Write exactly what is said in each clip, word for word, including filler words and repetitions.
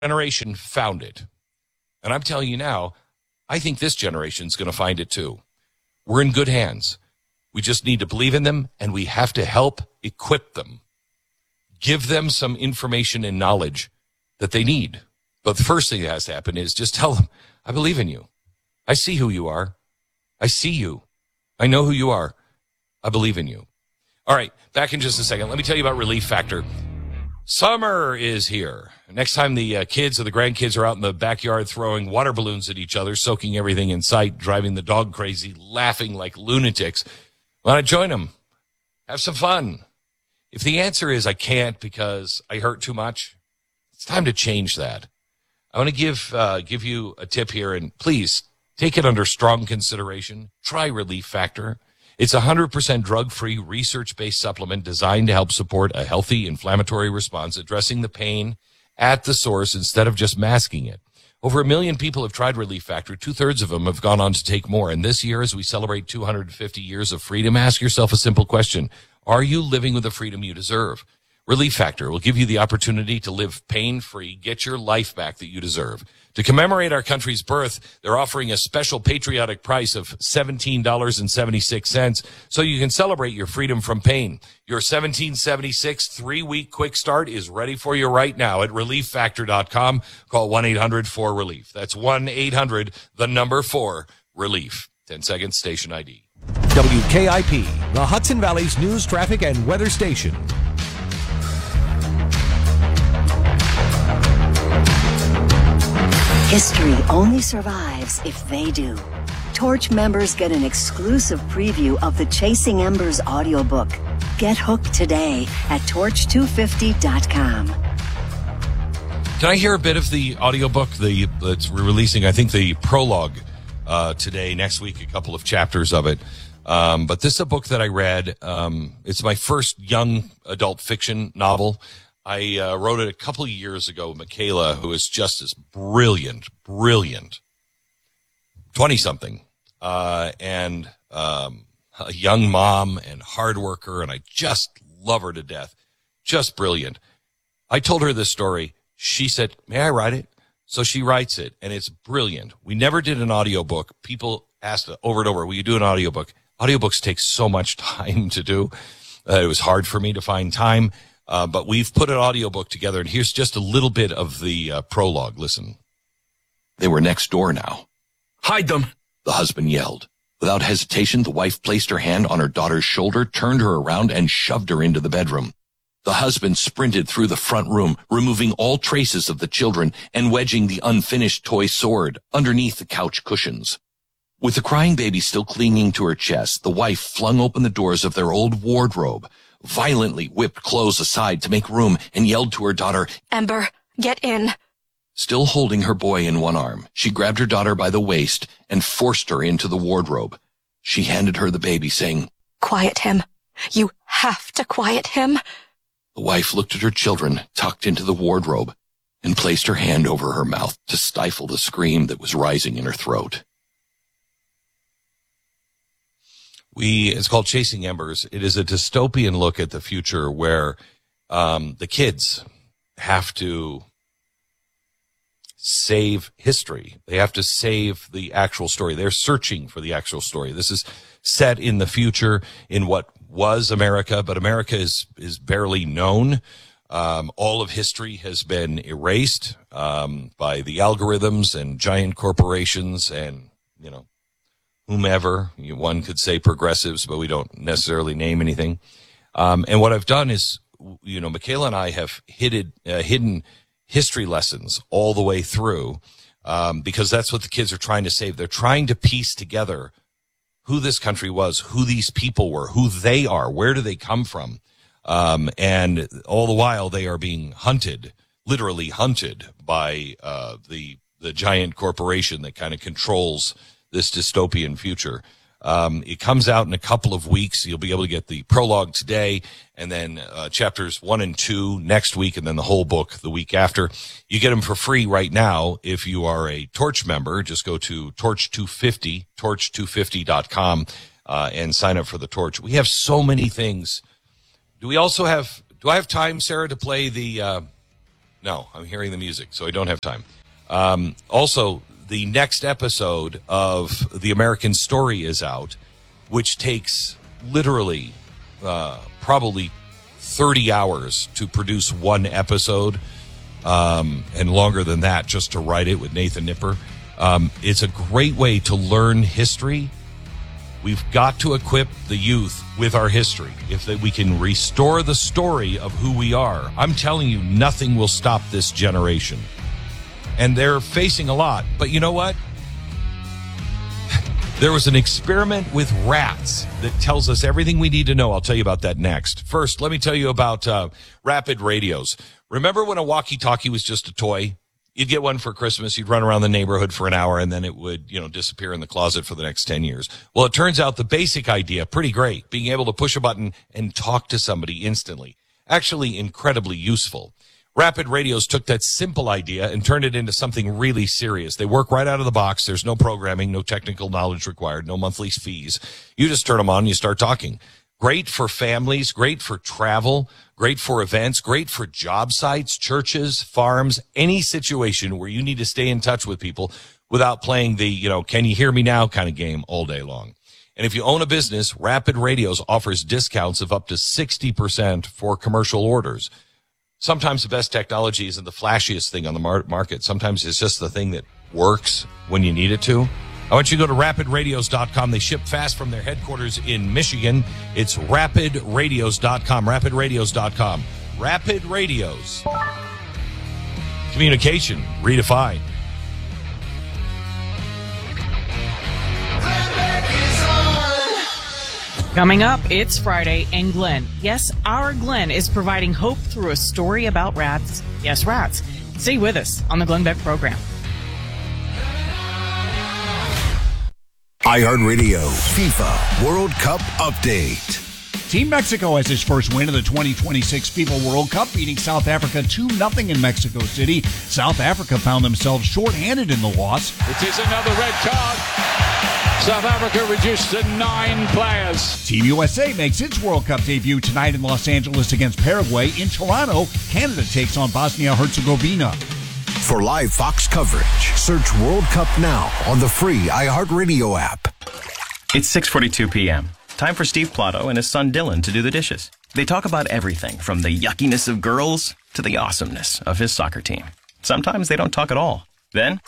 generation found it. And I'm telling you now, I think this generation's going to find it too. We're in good hands. We just need to believe in them, and we have to help equip them. Give them some information and knowledge that they need. But the first thing that has to happen is just tell them, I believe in you. I see who you are. I see you. I know who you are. I believe in you. All right, back in just a second. Let me tell you about Relief Factor. Summer is here. Next time the uh, kids or the grandkids are out in the backyard throwing water balloons at each other, soaking everything in sight, driving the dog crazy, laughing like lunatics, why not join them? Have some fun. If the answer is I can't because I hurt too much, it's time to change that. I want to give uh, give you a tip here, and please take it under strong consideration. Try Relief Factor. It's a one hundred percent drug-free, research-based supplement designed to help support a healthy inflammatory response, addressing the pain at the source instead of just masking it. Over a million people have tried Relief Factor. Two-thirds of them have gone on to take more. And this year, as we celebrate two hundred fifty years of freedom, ask yourself a simple question. Are you living with the freedom you deserve? Relief Factor will give you the opportunity to live pain-free, get your life back that you deserve. To commemorate our country's birth, they're offering a special patriotic price of seventeen dollars and seventy-six cents so you can celebrate your freedom from pain. Your seventeen seventy-six three-week quick start is ready for you right now at relief factor dot com. Call one eight hundred four relief. That's one eight hundred, the number four, relief. ten seconds, station I D. W K I P, the Hudson Valley's news, traffic, and weather station. History only survives if they do. Torch members get an exclusive preview of the Chasing Embers audiobook. Get hooked today at torch two fifty dot com. Can I hear a bit of the audiobook? The it's releasing, I think, the prologue uh, today, next week, a couple of chapters of it. Um, but this is a book that I read. Um, it's my first young adult fiction novel. I uh, wrote it a couple of years ago. Michaela, who is just as brilliant, brilliant, twenty-something, uh, and um, a young mom and hard worker, and I just love her to death. Just brilliant. I told her this story. She said, may I write it? So she writes it, and it's brilliant. We never did an audiobook. People asked over and over, will you do an audiobook? Audiobooks take so much time to do. Uh, it was hard for me to find time. Uh, but we've put an audiobook together, and here's just a little bit of the uh, prologue. Listen. They were next door now. Hide them, the husband yelled. Without hesitation, the wife placed her hand on her daughter's shoulder, turned her around, and shoved her into the bedroom. The husband sprinted through the front room, removing all traces of the children and wedging the unfinished toy sword underneath the couch cushions. With the crying baby still clinging to her chest, the wife flung open the doors of their old wardrobe, violently whipped clothes aside to make room, and yelled to her daughter, Ember, get in. Still holding her boy in one arm, she grabbed her daughter by the waist and forced her into the wardrobe. She handed her the baby, saying, Quiet him. You have to quiet him. The wife looked at her children tucked into the wardrobe and placed her hand over her mouth to stifle the scream that was rising in her throat. We, it's called Chasing Embers. It is a dystopian look at the future where um, the kids have to save history. They have to save the actual story. They're searching for the actual story. This is set in the future in what was America, but America is, is barely known. Um, all of history has been erased um, by the algorithms and giant corporations and, you know, whomever. One could say progressives, but we don't necessarily name anything. Um, and what I've done is, you know, Michaela and I have hidden, uh, hidden history lessons all the way through um, because that's what the kids are trying to save. They're trying to piece together who this country was, who these people were, who they are, where do they come from. Um, and all the while they are being hunted, literally hunted by uh, the the giant corporation that kind of controls this dystopian future. Um, it comes out in a couple of weeks. You'll be able to get the prologue today and then uh, chapters one and two next week and then the whole book the week after. You get them for free right now if you are a Torch member. Just go to torch two fifty, torch two fifty dot com uh, and sign up for the Torch. We have so many things. Do we also have, do I have time, Sarah, to play the, uh, No, I'm hearing the music, so I don't have time. Um, also, the next episode of The American Story is out, which takes literally uh, probably thirty hours to produce one episode, um, and longer than that just to write it with Nathan Nipper. Um, it's a great way to learn history. We've got to equip the youth with our history. If they, we can restore the story of who we are, I'm telling you, nothing will stop this generation. And they're facing a lot. But you know what? There was an experiment with rats that tells us everything we need to know. I'll tell you about that next. First, let me tell you about uh, Rapid Radios. Remember when a walkie-talkie was just a toy? You'd get one for Christmas, you'd run around the neighborhood for an hour, and then it would, you know, disappear in the closet for the next ten years. Well, it turns out the basic idea, pretty great, being able to push a button and talk to somebody instantly. Actually incredibly useful. Rapid Radios took that simple idea and turned it into something really serious. They work right out of the box. There's no programming, no technical knowledge required, no monthly fees. You just turn them on and you start talking. Great for families, great for travel, great for events, great for job sites, churches, farms, any situation where you need to stay in touch with people without playing the, you know, can you hear me now kind of game all day long. And if you own a business, Rapid Radios offers discounts of up to sixty percent for commercial orders. Sometimes the best technology isn't the flashiest thing on the mar- market. Sometimes it's just the thing that works when you need it to. I want you to go to rapid radios dot com. They ship fast from their headquarters in Michigan. It's rapid radios dot com. rapid radios dot com. Rapid Radios. Communication redefined. Coming up, it's Friday, and Glenn, yes, our Glenn, is providing hope through a story about rats. Yes, rats. Stay with us on the Glenn Beck program. iHeartRadio FIFA World Cup Update. Team Mexico has its first win of the twenty twenty-six FIFA World Cup, beating South Africa two nothing in Mexico City. South Africa found themselves shorthanded in the loss. It is another red card. South Africa reduced to nine players. Team U S A makes its World Cup debut tonight in Los Angeles against Paraguay. In Toronto, Canada takes on Bosnia-Herzegovina. For live Fox coverage, search World Cup now on the free iHeartRadio app. It's six forty-two p.m. Time for Steve Plato and his son Dylan to do the dishes. They talk about everything from the yuckiness of girls to the awesomeness of his soccer team. Sometimes they don't talk at all. Then,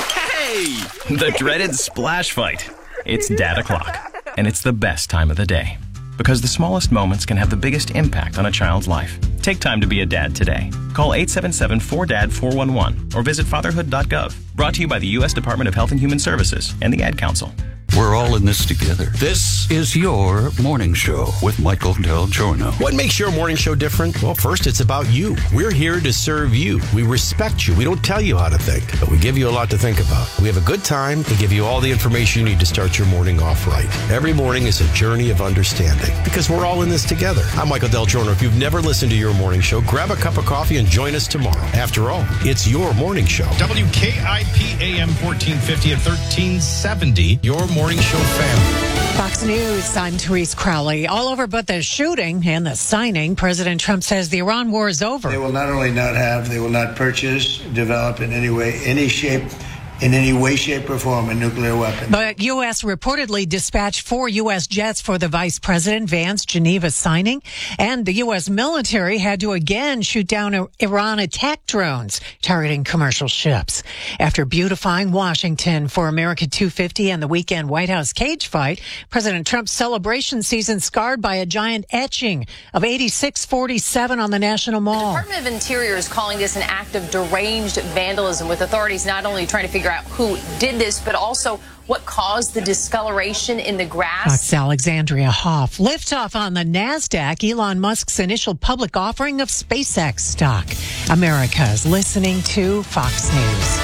hey! The dreaded splash fight. It's Dad O'Clock, and it's the best time of the day. Because the smallest moments can have the biggest impact on a child's life. Take time to be a dad today. Call eight seven seven four D A D four one one or visit fatherhood dot gov. Brought to you by the U S Department of Health and Human Services and the Ad Council. We're all in this together. This is your morning show with Michael Del Giorno. What makes your morning show different? Well, first, it's about you. We're here to serve you. We respect you. We don't tell you how to think, but we give you a lot to think about. We have a good time and give you all the information you need to start your morning off right. Every morning is a journey of understanding because we're all in this together. I'm Michael Del Giorno. If you've never listened to your morning show, grab a cup of coffee and join us tomorrow. After all, it's your morning show. W K I P A M fourteen fifty at thirteen seventy, your morning show family. Fox News, I'm Therese Crowley. All over but the shooting and the signing, President Trump says the Iran war is over. They will not only not have, they will not purchase, develop in any way, any shape, in any way, shape, or form a nuclear weapon. But U S reportedly dispatched four U S jets for the Vice President Vance Geneva signing. And the U S military had to again shoot down Iran attack drones targeting commercial ships. After beautifying Washington for America two fifty and the weekend White House cage fight, President Trump's celebration season scarred by a giant etching of eighty-six forty-seven on the National Mall. The Department of Interior is calling this an act of deranged vandalism, with authorities not only trying to figure out who did this, but also what caused the discoloration in the grass. Fox Alexandria Hoff. Liftoff on the NASDAQ, Elon Musk's initial public offering of SpaceX stock. America is listening to Fox News.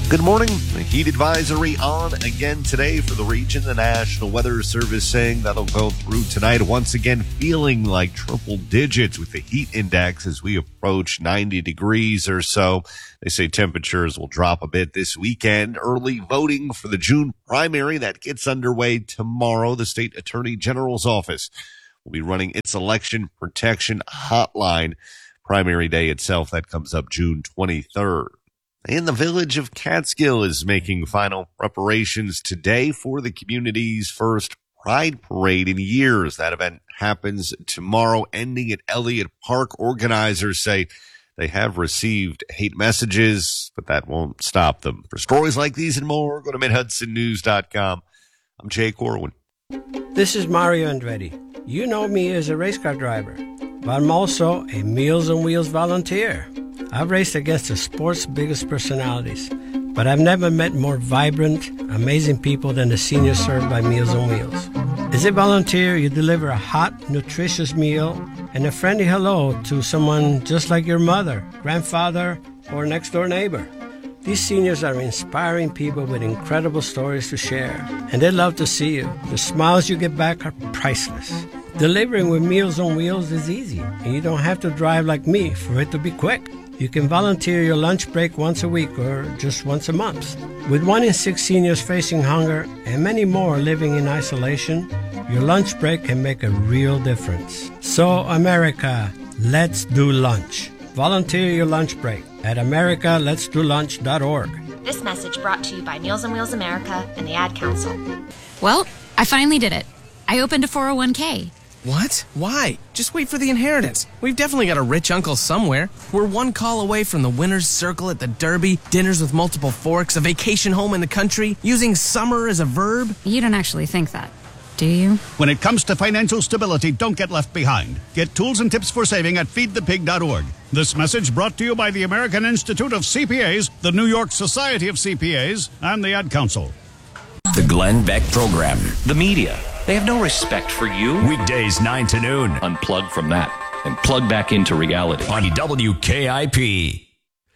Good morning. The heat advisory on again today for the region. The National Weather Service saying that'll go through tonight. Once again, feeling like triple digits with the heat index as we approach ninety degrees or so. They say temperatures will drop a bit this weekend. Early voting for the June primary that gets underway tomorrow. The state attorney general's office will be running its election protection hotline. Primary day itself, that comes up June twenty-third. And the village of Catskill is making final preparations today for the community's first Pride Parade in years. That event happens tomorrow, ending at Elliott Park. Organizers say they have received hate messages, but that won't stop them. For stories like these and more, go to mid hudson news dot com. I'm Jay Corwin. This is Mario Andretti. You know me as a race car driver, but I'm also a Meals on Wheels volunteer. I've raced against the sport's biggest personalities, but I've never met more vibrant, amazing people than the seniors served by Meals on Wheels. As a volunteer, you deliver a hot, nutritious meal and a friendly hello to someone just like your mother, grandfather, or next-door neighbor. These seniors are inspiring people with incredible stories to share, and they love to see you. The smiles you get back are priceless. Delivering with Meals on Wheels is easy, and you don't have to drive like me for it to be quick. You can volunteer your lunch break once a week or just once a month. With one in six seniors facing hunger and many more living in isolation, your lunch break can make a real difference. So, America, let's do lunch. Volunteer your lunch break at america lets do lunch dot org. This message brought to you by Meals on Wheels America and the Ad Council. Well, I finally did it. I opened a four oh one k. What? Why? Just wait for the inheritance. We've definitely got a rich uncle somewhere. We're one call away from the winner's circle at the Derby, dinners with multiple forks, a vacation home in the country, using summer as a verb. You don't actually think that, do you? When it comes to financial stability, don't get left behind. Get tools and tips for saving at feed the pig dot org. This message brought to you by the American Institute of C P As, the New York Society of C P As, and the Ad Council. The Glenn Beck Program. The media, they have no respect for you. Weekdays nine to noon. Unplug from that and plug back into reality. On W K I P.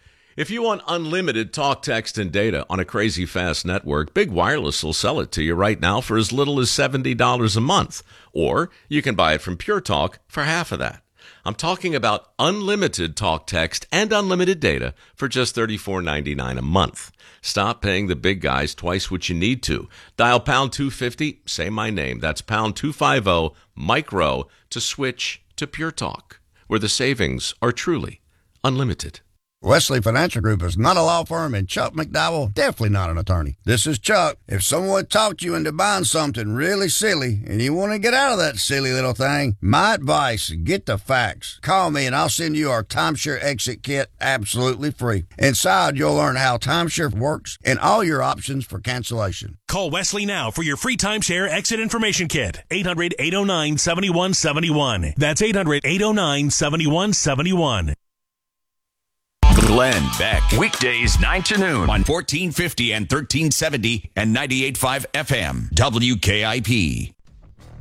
If you want unlimited talk, text, and data on a crazy fast network, Big Wireless will sell it to you right now for as little as seventy dollars a month. Or you can buy it from Pure Talk for half of that. I'm talking about unlimited talk, text, and unlimited data for just thirty-four ninety-nine a month. Stop paying the big guys twice what you need to. Dial pound two fifty, say my name. That's pound two fifty, micro, to switch to Pure Talk, where the savings are truly unlimited. Wesley Financial Group is not a law firm, and Chuck McDowell definitely not an attorney. This is Chuck. If someone talked you into buying something really silly and you want to get out of that silly little thing, my advice, get the facts. Call me and I'll send you our timeshare exit kit absolutely free. Inside, you'll learn how timeshare works and all your options for cancellation. Call Wesley now for your free timeshare exit information kit. eight hundred, eight oh nine, seven one seven one. That's eight hundred, eight oh nine, seven one seven one. Glenn Beck. Weekdays nine to noon on fourteen fifty and thirteen seventy and ninety-eight point five F M. W K I P.